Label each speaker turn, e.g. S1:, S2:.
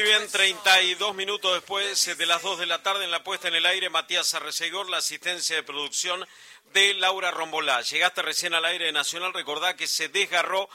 S1: Muy bien, 32 minutos después de las 2 de la tarde en la puesta en el aire, Matías Arrecegor, la asistencia de producción de Laura Rombolá. Llegaste recién al aire de Nacional, recordá que se desgarró